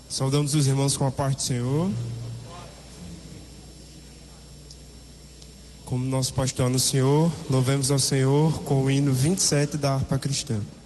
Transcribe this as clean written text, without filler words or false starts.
Saudamos os irmãos com a paz do Senhor. Como nosso pastor anunciou, louvemos ao Senhor com o hino 27 da harpa cristã.